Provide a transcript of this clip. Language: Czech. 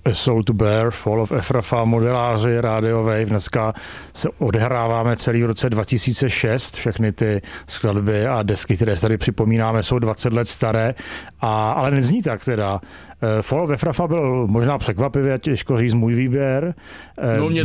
A Soul to Bear, Fall of Ephrafa, modeláři, Radio Wave. Dneska se odehráváme celý v roce 2006. Všechny ty skladby a desky, které tady připomínáme, jsou 20 let staré, ale nezní tak teda. Fall of Ephrafa byl možná překvapivě, těžko říct, můj výběr. No, mě